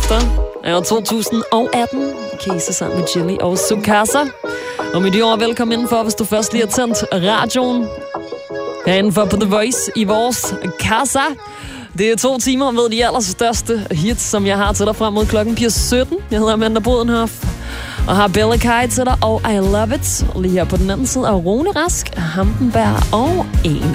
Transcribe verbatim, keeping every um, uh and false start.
efter er to tusind atten. Casey sammen med Chili og Sukasa. Og med de ord, velkommen indenfor, hvis du først lige har tændt radioen. Herindenfor på The Voice i vores casa. Det er to timer med de allerstørste hits, som jeg har til dig frem mod klokken bliver sytten. Jeg hedder Amanda Bodenhoff og har Bella Kai til dig, og I Love It. Lige her på den anden side af Rune Rask, Hampenberg og en